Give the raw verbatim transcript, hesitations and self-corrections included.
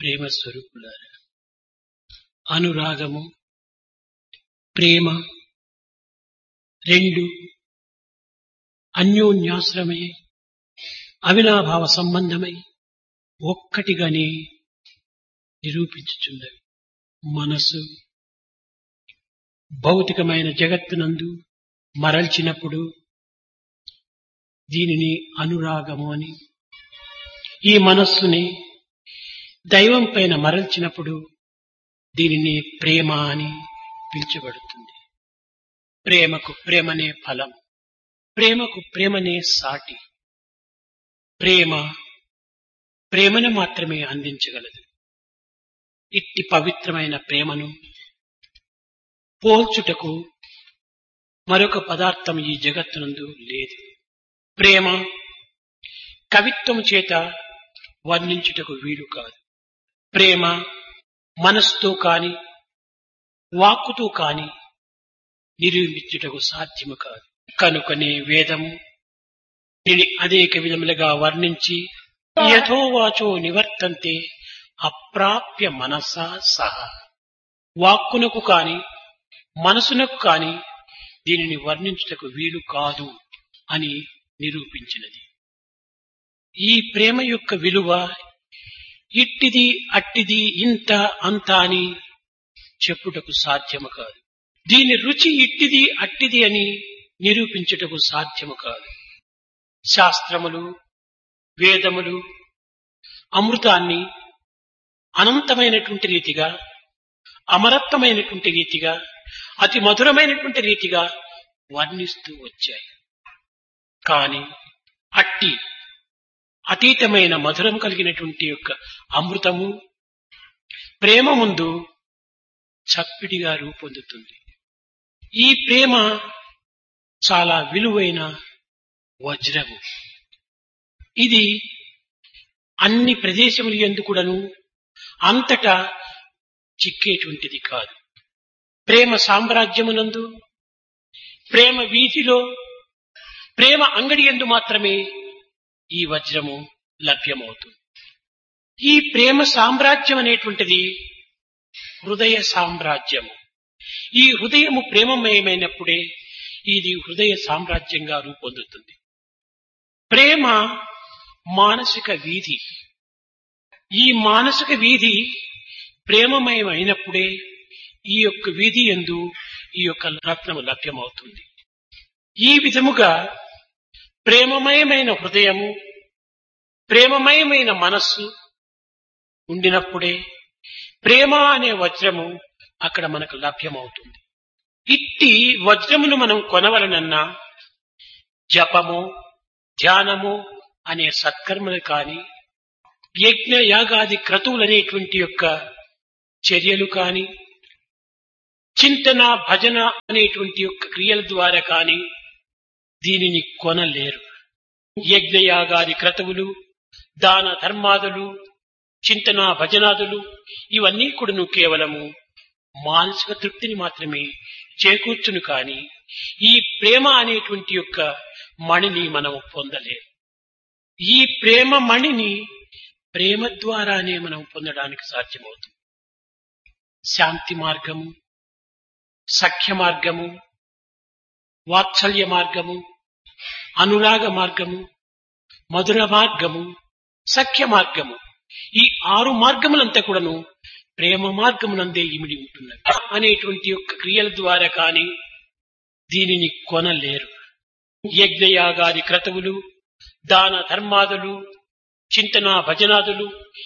ప్రేమ స్వరూపులారా, అనురాగము ప్రేమ రెండు అన్యోన్యాశ్రమై అవినాభావ సంబంధమై ఒక్కటిగానే నిరూపించుచున్నవి. మనసు భౌతికమైన జగత్తునందు మరల్చినప్పుడు దీనిని అనురాగము అని, ఈ మనస్సుని దైవం పైన మరల్చినప్పుడు దీనిని ప్రేమ అని పిలుచబడుతుంది. ప్రేమకు ప్రేమనే ఫలం, ప్రేమకు ప్రేమనే సాటి. ప్రేమ ప్రేమను మాత్రమే అందించగలదు. ఇట్టి పవిత్రమైన ప్రేమను పోల్చుటకు మరొక పదార్థం ఈ జగత్తునందు లేదు. ప్రేమ కవిత్వము చేత వర్ణించుటకు వీలు కాదు. ప్రేమ మనస్సుతో కాని వాక్కుతో కాని నిరూపించుటకు సాధ్యము కాదు. కనుకనే వేదము దీని అనేక విధములుగా వర్ణించి యథోవాచో నివర్తంతే అప్రాప్య మనసా సహా, వాక్కునకు కాని మనసునకు కాని దీనిని వర్ణించుటకు వీలు కాదు అని నిరూపించినది. ఈ ప్రేమ యొక్క విలువ ఇట్టిది అట్టిది ఇంత అంత అని చెప్పుటకు సాధ్యము కాదు. దీని రుచి ఇట్టిది అట్టిది అని నిరూపించుటకు సాధ్యము కాదు. శాస్త్రములు వేదములు అమృతాన్ని అనంతమైనటువంటి రీతిగా, అమరత్వమైనటువంటి రీతిగా, అతి మధురమైనటువంటి రీతిగా వర్ణిస్తూ వచ్చాయి. కాని అట్టి అతీతమైన మధురం కలిగినటువంటి యొక్క అమృతము ప్రేమ ముందు చప్పిడిగా రూపొందుతుంది. ఈ ప్రేమ చాలా విలువైన వజ్రము. ఇది అన్ని ప్రదేశములు యందు కూడాను అంతటా చిక్కేటువంటిది కాదు. ప్రేమ సామ్రాజ్యమునందు, ప్రేమ వీధిలో, ప్రేమ అంగడి యందు మాత్రమే ఈ వజ్రము లభ్యమవుతుంది. ఈ ప్రేమ సామ్రాజ్యం అనేటువంటిది హృదయ సామ్రాజ్యము. ఈ హృదయము ప్రేమమయమైనప్పుడే ఇది హృదయ సామ్రాజ్యంగా రూపొందుతుంది. ప్రేమ మానసిక వీధి. ఈ మానసిక వీధి ప్రేమమయమైనప్పుడే ఈ యొక్క వీధి యందు ఈ యొక్క రత్నము లభ్యమవుతుంది. ఈ విధముగా ప్రేమమయమైన హృదయము, ప్రేమమయమైన మనస్సు ఉండినప్పుడే ప్రేమ అనే వజ్రము అక్కడ మనకు లభ్యమవుతుంది. ఇట్టి వజ్రమును మనం కొనవలనన్నా జపము, ధ్యానము అనే సత్కర్మలు కాని, యజ్ఞ యాగాది క్రతువులనేటువంటి యొక్క చర్యలు కాని, చింతన భజన అనేటువంటి యొక్క క్రియల ద్వారా కాని దీనిని కొనలేరు. యజ్ఞయాగాది క్రతువులు, దాన ధర్మాదులు, చింతన భజనాదులు ఇవన్నీ కూడాను కేవలము మానసిక తృప్తిని మాత్రమే చేకూర్చును. కాని ఈ ప్రేమ అనేటువంటి యొక్క మణిని మనం పొందలేము. ఈ ప్రేమ మణిని ప్రేమ ద్వారానే మనం పొందడానికి సాధ్యమవుతుంది. శాంతి మార్గము, సఖ్య మార్గము, వాత్సల్య మార్గము, అనురాగ మార్గము, మధుర మార్గము, సఖ్య మార్గము, ఈ ఆరు మార్గములంతా కూడాను ప్రేమ మార్గమునందే ఇమిడి ఉంటున్నది. అనేటువంటి యొక్క క్రియల ద్వారా కాని దీనిని కొనలేరు. యజ్ఞయాగాది క్రతువులు, దాన ధర్మాదులు, చింతన భజనాదులు